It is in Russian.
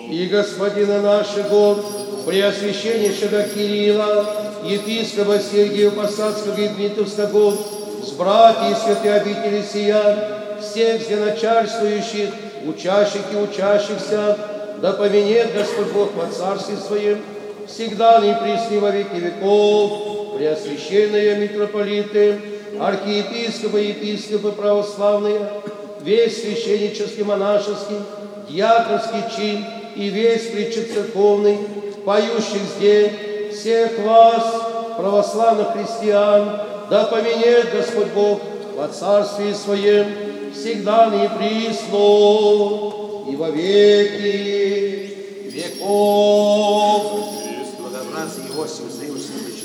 и Господина нашего, Преосвященнейшего Кирилла, епископа Сергия Посадского и Дмитровского, с братьями святой обители сия, всех зеначальствующих, учащих и учащихся, да поменет Господь Бог во Царстве Своем, всегда и присно во веки веков, преосвященные митрополиты, архиепископы и епископы православные, весь священнический, монашеский, диаконский чин и весь причет церковный, поющих здесь, всех вас, православных христиан, да поменет Господь Бог во Царстве Своем, всегда и присно, и во веки веков. Благообразие Его всем